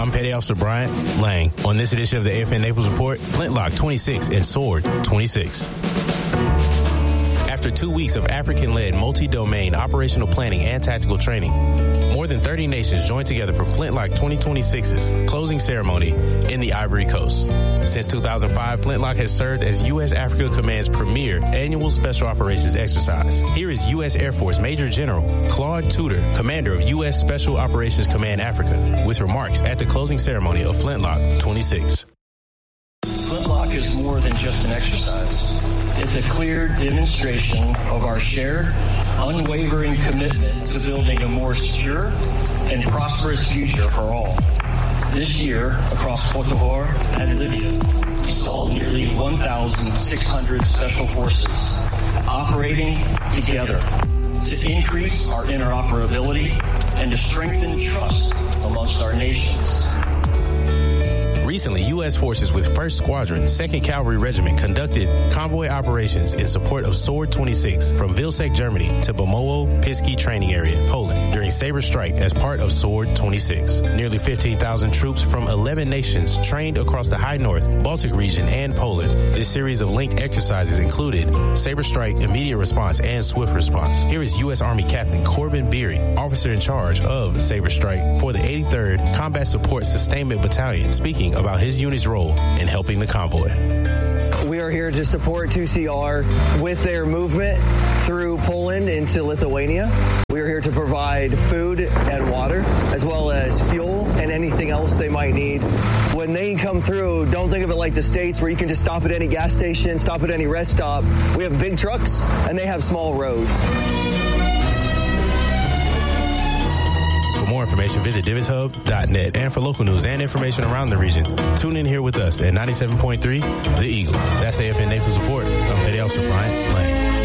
I'm Petty Officer Bryant Lang. On this edition of the AFN Naples Report, Flintlock 26 and Sword 26. After 2 weeks of African-led multi-domain operational planning and tactical training, more than 30 nations joined together for Flintlock 2026's closing ceremony in the Ivory Coast. Since 2005, Flintlock has served as U.S. Africa Command's premier annual special operations exercise. Here is U.S. Air Force Major General Claude Tudor, commander of U.S. Special Operations Command Africa, with remarks at the closing ceremony of Flintlock 26. Flintlock is more than just an exercise. It's a clear demonstration of our shared, unwavering commitment to building a more secure and prosperous future for all. This year, across Côte d'Ivoire and Libya, we saw nearly 1,600 special forces operating together to increase our interoperability and to strengthen trust amongst our nations. Recently, U.S. forces with 1st Squadron, 2nd Cavalry Regiment conducted convoy operations in support of Sword 26 from Vilsek, Germany to Bomowo-Piski Training Area, Poland, during Sabre Strike as part of Sword 26. Nearly 15,000 troops from 11 nations trained across the High North, Baltic region, and Poland. This series of linked exercises included Sabre Strike, Immediate Response, and Swift Response. Here is U.S. Army Captain Corbin Beery, officer in charge of Sabre Strike for the 83rd Combat Support Sustainment Battalion, speaking about his unit's role in helping the convoy. We are here to support 2CR with their movement through Poland into Lithuania. We are here to provide food and water, as well as fuel and anything else they might need. When they come through, don't think of it like the States where you can just stop at any gas station, stop at any rest stop. We have big trucks and they have small roads. For more information, visit DivonsHub.net. And for local news and information around the region, tune in here with us at 97.3 The Eagle. That's the AFN Naples Report. I'm Petty Officer Bryant Lang.